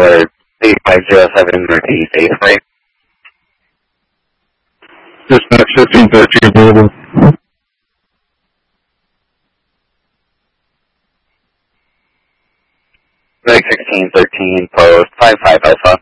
for 8507 Northeast 8th Street. Dispatch 1513 available. Meg 1613, post 55 Alpha.